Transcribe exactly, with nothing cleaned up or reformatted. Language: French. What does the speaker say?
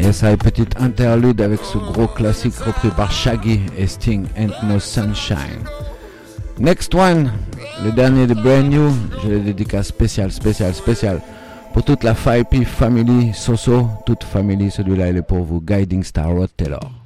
Et ça est petite interlude avec ce gros classique repris par Shaggy et Sting, Ain't No Sunshine. Next one, le dernier de Brand New, je le dédicace spécial, spécial, spécial pour toute la five P Family, Soso, toute famille, celui-là il est pour vous, Guiding Star Rod Taylor.